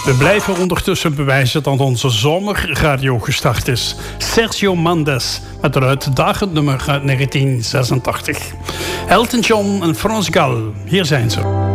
We blijven ondertussen bewijzen dat onze zomerradio gestart is. Sergio Mendes met een uitdagend nummer uit 1986. Elton John en Frans Gal, hier zijn ze.